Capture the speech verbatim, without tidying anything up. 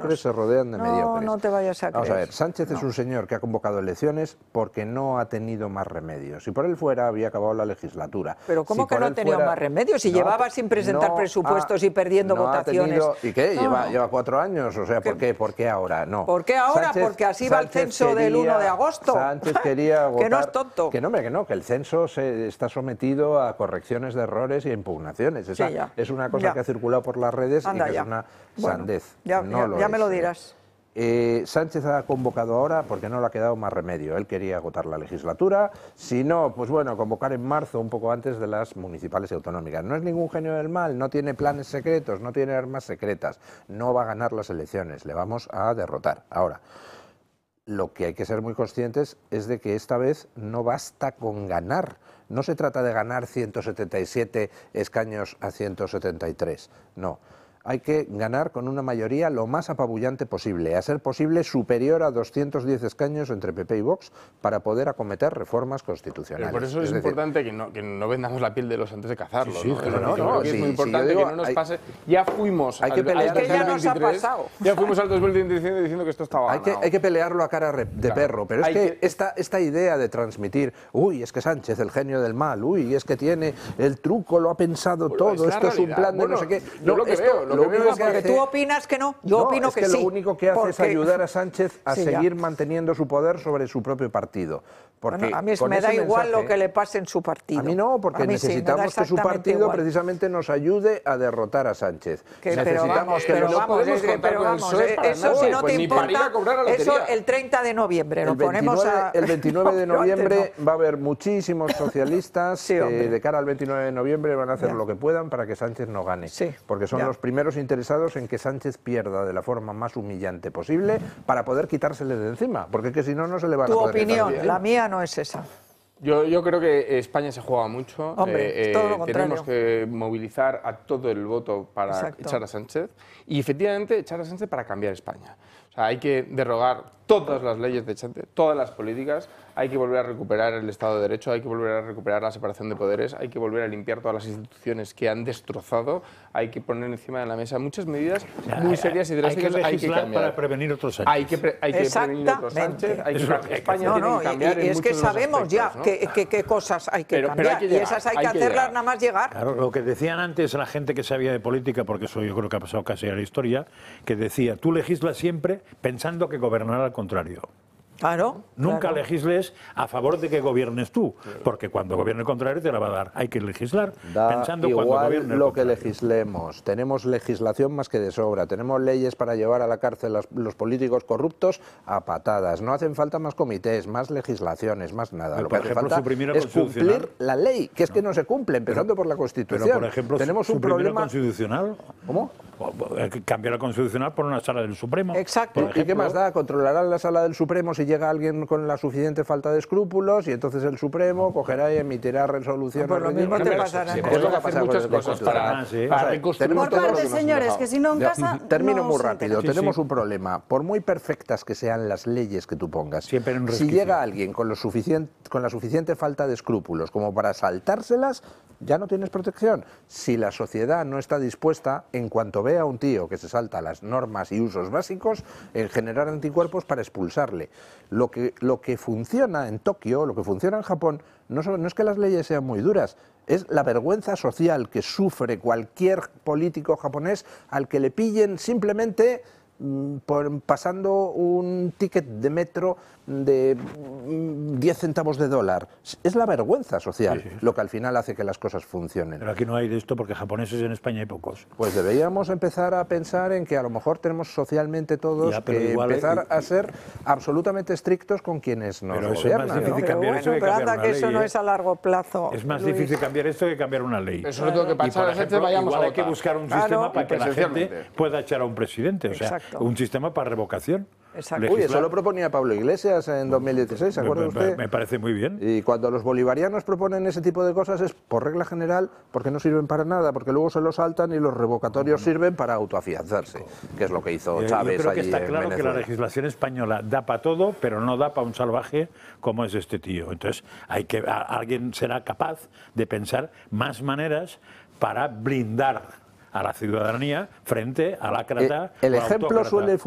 mediocres se rodean de no, mediocres. No te vayas a creer. Vamos a ver, Sánchez no. es un señor que ha convocado elecciones porque no ha tenido más remedio. Si por él fuera, había acabado la legislatura. Pero ¿cómo si que no ha tenido fuera... más remedio? Si no, llevaba sin presentar no presupuestos ha, y perdiendo no votaciones. Tenido... ¿Y qué? No, lleva, no. lleva cuatro años. O sea, ¿por ¿Qué? qué? ¿Por qué ahora? No. ¿Por qué ahora? Sánchez, Porque así Sánchez va el censo quería, del uno de agosto. Sánchez quería agotar... Que no es tonto. Que no, que no, que el censo se está sometido a correcciones de errores y a impugnaciones. Esa sí, ya. es una cosa ya. que ha circulado por las redes Anda, y que ya. es una bueno, sandez. Ya, no ya, lo ya es, me lo eh. dirás. Eh, Sánchez ha convocado ahora porque no le ha quedado más remedio. Él quería agotar la legislatura. Si no, pues bueno, convocar en marzo, un poco antes de las municipales y autonómicas. No es ningún genio del mal, no tiene planes secretos, no tiene armas secretas. No va a ganar las elecciones, le vamos a derrotar. Ahora, lo que hay que ser muy conscientes es de que esta vez no basta con ganar. No se trata de ganar ciento setenta y siete escaños a ciento setenta y tres, no. Hay que ganar con una mayoría lo más apabullante posible, a ser posible superior a doscientos diez escaños entre P P y Vox para poder acometer reformas constitucionales. Pero por eso es, es importante decir, que, no, que no vendamos la piel de los antes de cazarlos. Sí, ¿no? Pero no, no, no, es sí, muy importante sí, digo, que no nos hay, pase. Ya fuimos hay que al, pelear, al dos mil veintitrés, ya nos ha pasado. Ya fuimos al dos mil veinticinco diciendo que esto estaba hay que, ganado. hay que pelearlo a cara de claro. perro, pero es que, que esta, esta idea de transmitir, uy, es que Sánchez, el genio del mal, uy, es que tiene el truco, lo ha pensado bueno, todo, es esto es un plan de bueno, no sé qué. No, lo que esto, veo, lo, lo que veo es que porque tú opinas que no, yo no, opino es que, que sí. Lo único que hace porque... es ayudar a Sánchez a sí, seguir ya. manteniendo su poder sobre su propio partido. Porque bueno, a mí con me da igual mensaje, lo que le pase en su partido. A mí no, porque necesitamos sí, que su partido igual. precisamente nos ayude a derrotar a Sánchez. Que, necesitamos pero vamos, que pero no vamos, es que, pero vamos eso si no pues te importa, eso el treinta de noviembre nos el veintinueve, ponemos a... El veintinueve de noviembre no. va a haber muchísimos socialistas sí, que de cara al veintinueve de noviembre van a hacer ya. lo que puedan para que Sánchez no gane. Sí, porque son ya. los primeros interesados en que Sánchez pierda de la forma más humillante posible para poder quitársele de encima, porque es que si no, no se le van a poder Tu opinión, quitar la mía no es esa. Yo, yo creo que España se juega mucho. Hombre, eh, todo lo contrario. Tenemos que movilizar a todo el voto para Exacto. echar a Sánchez y efectivamente echar a Sánchez para cambiar España. O sea, hay que derrogar todas las leyes de Sánchez, todas las políticas, hay que volver a recuperar el Estado de Derecho, hay que volver a recuperar la separación de poderes, hay que volver a limpiar todas las instituciones que han destrozado, hay que poner encima de la mesa muchas medidas muy serias y drásticas. Hay que hay que cambiar. para prevenir otros Sánchez. Hay que, pre hay que prevenir otros Sánchez, hay que, Eso, España no, tiene no, que cambiar y, y en es que muchos de los sabemos aspectos, ya ¿no? qué que, que cosas hay que pero, cambiar pero hay que llegar, y esas hay, hay que, que hacerlas llegar. nada más llegar. Claro, lo que decían antes la gente que sabía de política, porque eso yo creo que ha pasado casi a la historia, que decía, tú legislas siempre pensando que gobernará al contrario. Claro. Nunca claro. legisles a favor de que gobiernes tú, porque cuando gobierne el contrario te la va a dar. Hay que legislar da pensando igual cuando gobierne el lo que contrario. legislemos. Tenemos legislación más que de sobra. Tenemos leyes para llevar a la cárcel a los políticos corruptos a patadas. No hacen falta más comités, más legislaciones, más nada. Pero, lo que por hace ejemplo, falta suprimir la es Constitucional. cumplir la ley, que es que no se cumple, empezando pero, por la Constitución. Pero, por ejemplo, tenemos un suprimir problema la Constitucional. ¿Cómo? Cambiar la Constitucional por una sala del Supremo. Exacto. ¿Y qué más da? Controlarán la sala del Supremo si llega alguien con la suficiente falta de escrúpulos y entonces el Supremo cogerá y emitirá resoluciones. Pues lo mismo te pasará. Sí, es lo que hacer muchas cosas para, Ah, sí. para O sea, reconstruir tenemos todo todos lo que los nos han señores, dejado. que si no en Ya, casa termino no muy se rápido. entera. Sí, Tenemos sí. un problema. Por muy perfectas que sean las leyes que tú pongas, Siempre hay un si resquicio. llega alguien con, lo suficiente, con la suficiente falta de escrúpulos como para saltárselas, ya no tienes protección. Si la sociedad no está dispuesta, en cuanto vea a un tío que se salta las normas y usos básicos, en generar anticuerpos para expulsarle. Lo que, lo que funciona en Tokio, lo que funciona en Japón, no, son, no es que las leyes sean muy duras, es la vergüenza social que sufre cualquier político japonés al que le pillen simplemente por, pasando un ticket de metro de diez centavos de dólar. Es la vergüenza social sí, sí. lo que al final hace que las cosas funcionen. Pero aquí no hay de esto porque japoneses en España hay pocos. Pues deberíamos empezar a pensar en que a lo mejor tenemos socialmente todos ya, que empezar es... a ser absolutamente estrictos con quienes nos pero gobiernan. Eso es más difícil ¿no? cambiar Pero eso bueno, que pero cambiar anda una que ley, eso no ¿eh? es a largo plazo. Es más Luis. difícil cambiar esto que cambiar una ley. Eso es lo que pasa. Y, por ejemplo, vayamos igual a hay que buscar un claro. sistema para que la gente Presencialmente. pueda echar a un presidente. O sea, Exacto. un sistema para revocación. Exacto. Uy, eso lo proponía Pablo Iglesias en dos mil dieciséis, ¿se acuerda me, usted? Me parece muy bien. Y cuando los bolivarianos proponen ese tipo de cosas es por regla general porque no sirven para nada, porque luego se lo saltan y los revocatorios sirven para autoafianzarse, que es lo que hizo Chávez. Yo creo que allí está en claro Venezuela. que la legislación española da para todo, pero no da para un salvaje como es este tío. Entonces, hay que a, alguien será capaz de pensar más maneras para blindar a la ciudadanía frente a la El, el ejemplo suele